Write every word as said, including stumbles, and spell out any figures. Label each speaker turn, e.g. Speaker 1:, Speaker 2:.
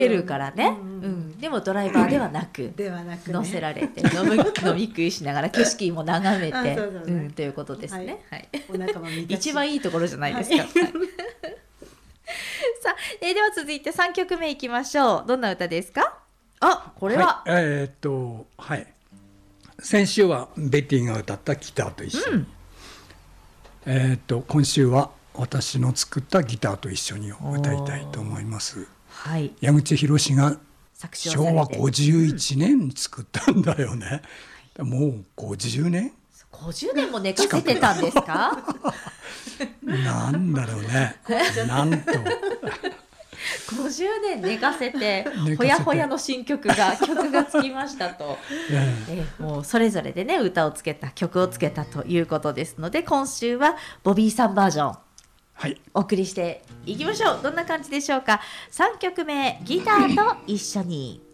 Speaker 1: 出るからね、
Speaker 2: うん
Speaker 1: うん、でもドライバーではなく
Speaker 2: ではなくね
Speaker 1: 乗せられて飲み、飲み食いしながら景色も眺めて
Speaker 2: あそうそうね
Speaker 1: うん、ということですね、はい、
Speaker 2: お腹も満たし
Speaker 1: 一番いいところじゃないですか、
Speaker 2: はい
Speaker 1: はいさあ、えーでは続いてさんきょくめいきましょう。どんな歌ですか？あ、これは、
Speaker 3: はい、えーっとはい先週はベティが歌ったギターと一緒に、
Speaker 1: うん
Speaker 3: えーっと今週は私の作ったギターと一緒に歌いたいと思います。
Speaker 1: はい、
Speaker 3: 矢口博が
Speaker 1: 作詞をされて
Speaker 3: しょうわごじゅういちねんに作ったんだよね、もうごじゅうねん
Speaker 1: ごじゅうねんも寝かせてたんですか？
Speaker 3: なんだろうねなんと
Speaker 1: ごじゅうねん寝かせて
Speaker 3: 寝かせて
Speaker 1: ほやほやの新曲が曲がつきましたと、
Speaker 3: え
Speaker 1: えーもうそれぞれでね歌をつけた曲をつけたということですので、今週はボビーさんバージョン
Speaker 3: はい
Speaker 1: お送りしていきましょう。どんな感じでしょうか。さんきょくめ、ギターと一緒に。